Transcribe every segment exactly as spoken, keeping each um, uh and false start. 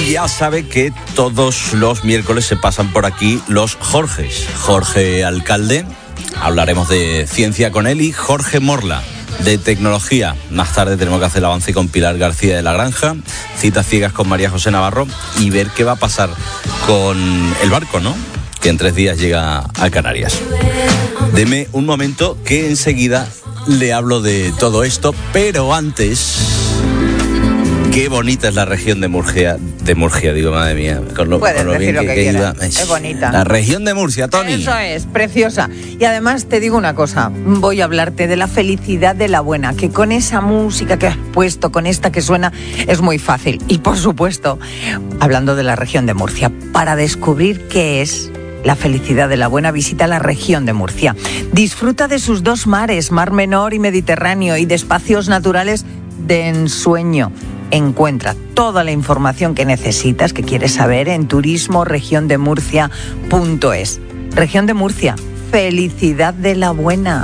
Y ya sabe que todos los miércoles se pasan por aquí los Jorges. Jorge Alcalde, hablaremos de ciencia con él, y Jorge Morla, de tecnología. Más tarde tenemos que hacer el avance con Pilar García de la Granja, citas ciegas con María José Navarro y ver qué va a pasar con el barco, ¿no?, que en tres días llega a Canarias. Deme un momento que enseguida le hablo de todo esto, pero antes... Qué bonita es la región de Murcia, de Murcia, digo, madre mía, con lo, Puedes con lo decir bien lo que, que que quieras, iba. es bonita. La región de Murcia, Tony. Eso es, preciosa. Y además te digo una cosa, voy a hablarte de la felicidad de la buena, que con esa música que has puesto, con esta que suena, es muy fácil. Y por supuesto, hablando de la región de Murcia, para descubrir qué es la felicidad de la buena, visita la región de Murcia. Disfruta de sus dos mares, Mar Menor y Mediterráneo, y de espacios naturales de ensueño. Encuentra toda la información que necesitas, que quieres saber, en turismo región de murcia punto es. Región de Murcia, felicidad de la buena.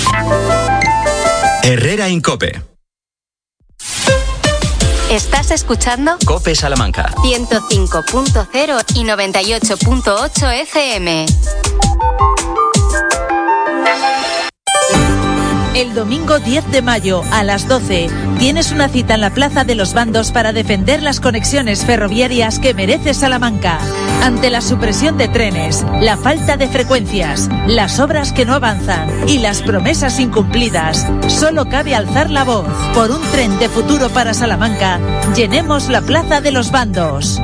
Herrera en COPE. ¿Estás escuchando? COPE Salamanca. ciento cinco punto cero y noventa y ocho punto ocho F M. El domingo diez de mayo a las doce tienes una cita en la Plaza de los Bandos para defender las conexiones ferroviarias que merece Salamanca. Ante la supresión de trenes, la falta de frecuencias, las obras que no avanzan y las promesas incumplidas, solo cabe alzar la voz. Por un tren de futuro para Salamanca, llenemos la Plaza de los Bandos.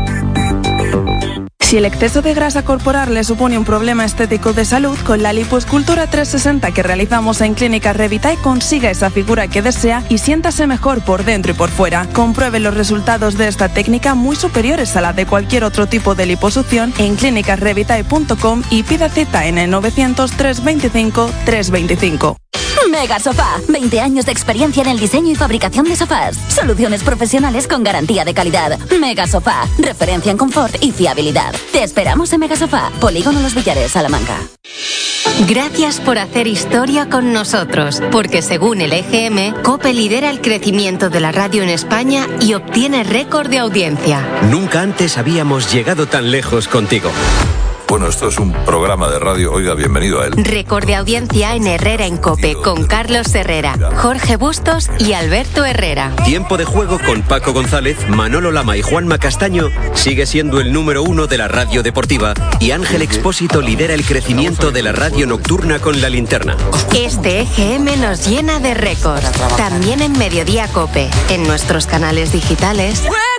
Si el exceso de grasa corporal le supone un problema estético de salud, con la lipoescultura trescientos sesenta que realizamos en Clínicas Revitae consiga esa figura que desea y siéntase mejor por dentro y por fuera. Compruebe los resultados de esta técnica, muy superiores a la de cualquier otro tipo de liposucción, en clínicas revitae punto com y pida cita en el novecientos, trescientos veinticinco, trescientos veinticinco. Mega Sofá, veinte años de experiencia en el diseño y fabricación de sofás. Soluciones profesionales con garantía de calidad. Mega Sofá, referencia en confort y fiabilidad. Te esperamos en Mega Sofá, Polígono Los Villares, Salamanca. Gracias por hacer historia con nosotros, porque según el E G M, COPE lidera el crecimiento de la radio en España y obtiene récord de audiencia. Nunca antes habíamos llegado tan lejos contigo. Bueno, esto es un programa de radio. Oiga, bienvenido a él. Récord de audiencia en Herrera en COPE con Carlos Herrera, Jorge Bustos y Alberto Herrera. Tiempo de juego con Paco González, Manolo Lama y Juanma Castaño sigue siendo el número uno de la radio deportiva, y Ángel Expósito lidera el crecimiento de la radio nocturna con La Linterna. Este E G M nos llena de récords. También en Mediodía COPE, en nuestros canales digitales.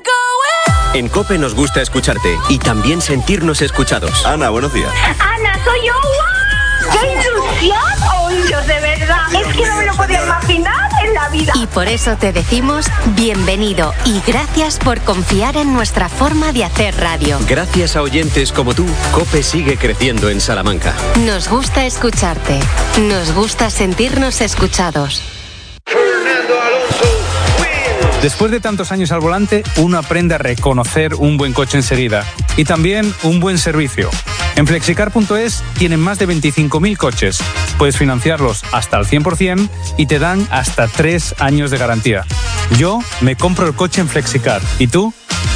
En COPE nos gusta escucharte y también sentirnos escuchados. Ana, buenos días. Ana, soy yo. ¡Wow! ¡Qué ilusión! ¡Oh, Dios, de verdad! Es que no me lo podía imaginar en la vida. Y por eso te decimos bienvenido y gracias por confiar en nuestra forma de hacer radio. Gracias a oyentes como tú, COPE sigue creciendo en Salamanca. Nos gusta escucharte. Nos gusta sentirnos escuchados. Fernando Alonso. Después de tantos años al volante, uno aprende a reconocer un buen coche enseguida y también un buen servicio. En flexicar punto es tienen más de veinticinco mil coches. Puedes financiarlos hasta al cien por ciento y te dan hasta tres años de garantía. Yo me compro el coche en Flexicar. ¿Y tú?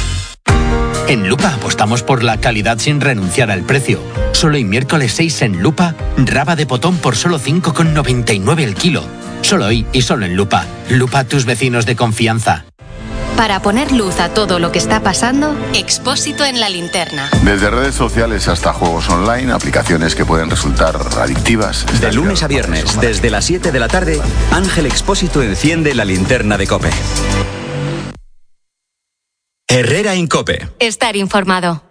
En Lupa apostamos por la calidad sin renunciar al precio. Solo hoy miércoles seis en Lupa, raba de potón por solo cinco con noventa y nueve el kilo. Solo hoy y solo en Lupa. Lupa, tus vecinos de confianza. Para poner luz a todo lo que está pasando, Expósito en La Linterna. Desde redes sociales hasta juegos online, aplicaciones que pueden resultar adictivas. De lunes a viernes, desde las siete de la tarde, Ángel Expósito enciende la linterna de COPE. Herrera en COPE. Estar informado.